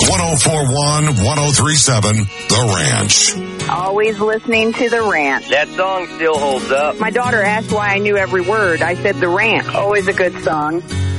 1041, 1037, The Ranch. Always listening to The Ranch. That song still holds up. My daughter asked why I knew every word. I said The Ranch. Always a good song.